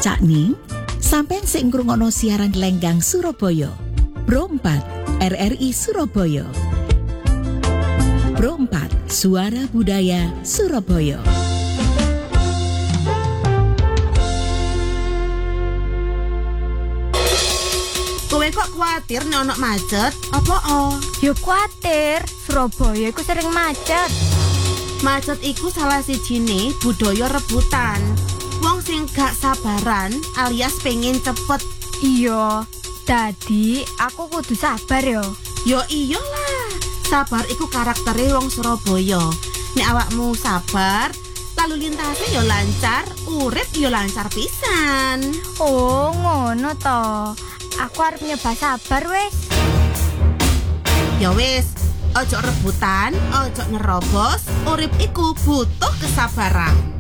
Cakning, sampeyan sing ngrungokno siaran Lenggang Surabaya. Pro 4 RRI Surabaya. Pro 4 Suara Budaya Surabaya. Kowe kok kuatir nek ono macet? Apa Yo kuatir, Surabaya iku sering macet. Macet iku salah sijine budaya rebutan. Wong sing gak sabaran alias pengen cepet. Iya, dadi aku kudu sabar yo. Yo iyalah, sabar iku karaktere wong Surabaya. Nek awakmu sabar, lalu lintasnya yo lancar, urip yo lancar pisan. Oh, ngono to. Aku arep nyoba sabar wis. Ya wis, ojo rebutan, ojo nerobos, urip iku butuh kesabaran.